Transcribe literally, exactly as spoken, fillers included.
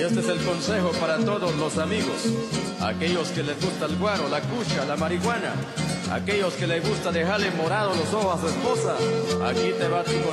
este es el consejo para todos los amigos. Aquellos que les gusta el guaro, la cucha, la marihuana. Aquellos que les gusta dejarle morados los ojos a su esposa. Aquí te va tu